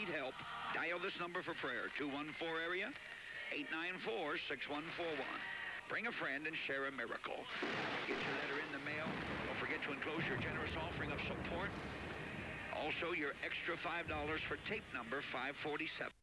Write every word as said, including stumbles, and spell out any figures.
need help, dial this number for prayer, two one four area, eight nine four, six one four one. Bring a friend and share a miracle. Get your letter in the mail. Don't forget to enclose your generous offering of support. Also, your extra five dollars for tape number five forty-seven.